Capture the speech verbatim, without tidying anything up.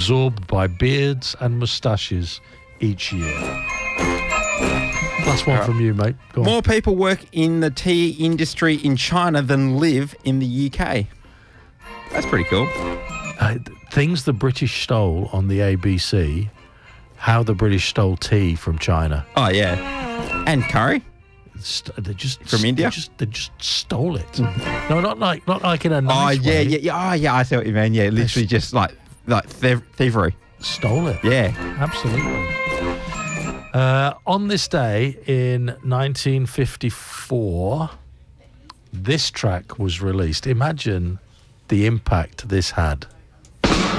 absorbed by beards and moustaches each year. Last one Right. from you, mate. Go on. More people work in the tea industry in China than live in the U K. That's pretty cool. Uh, things the British stole on the A B C. How the British stole tea from China. Oh, yeah. And curry. St- they just From India? They just, they just stole it. No, not like not like in a nice oh, yeah, way. yeah, yeah. Oh, yeah, I see what you mean. Yeah, literally just like like thiev- thievery. Stole it. Yeah. Absolutely. Uh, on this day in nineteen fifty-four, this track was released. Imagine the impact this had.